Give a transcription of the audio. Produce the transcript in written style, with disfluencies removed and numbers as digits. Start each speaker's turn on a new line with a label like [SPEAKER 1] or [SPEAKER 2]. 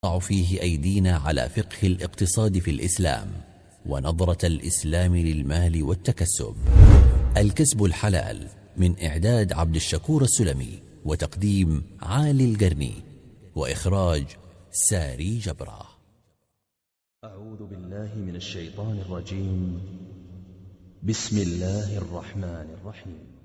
[SPEAKER 1] نضع فيه أيدينا على فقه الاقتصاد في الإسلام ونظرة الإسلام للمال والتكسب. الكسب الحلال، من إعداد عبد الشكور السلمي وتقديم عالي القرني وإخراج ساري جبرة.
[SPEAKER 2] أعوذ بالله من الشيطان الرجيم. بسم الله الرحمن الرحيم.